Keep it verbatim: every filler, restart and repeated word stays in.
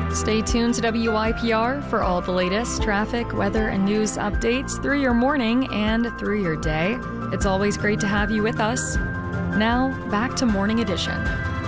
Stay tuned to W I P R for all the latest traffic, weather, and news updates through your morning and through your day. It's always great to have you with us. Now, back to Morning Edition.